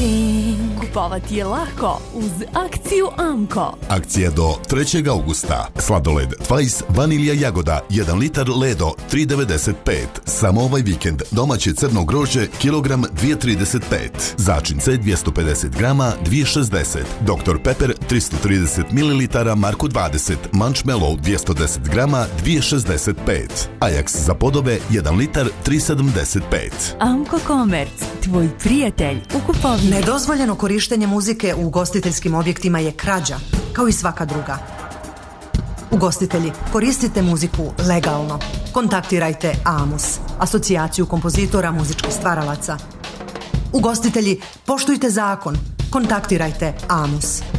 Kupovati je lako uz akciju Amko. Akcija do 3. augusta. Sladoled Twice vanilija jagoda 1 litar Ledo 3,95. Samo ovaj vikend domaće crno grožđe kilogram 2,35. Začince 250 grama 2,60. Dr. Pepper 330 ml Marko 20. Munchmallow 210 grama 2,65. Ajax za podobe 1 litar 3,75. Amko Komerc, tvoj prijatelj u kupovini. Nedozvoljeno korištenje muzike u ugostiteljskim objektima je krađa, kao i svaka druga. Ugostitelji, koristite muziku legalno. Kontaktirajte AMUS, asocijaciju kompozitora muzičkih stvaralaca. Ugostitelji, poštujte zakon. Kontaktirajte AMUS.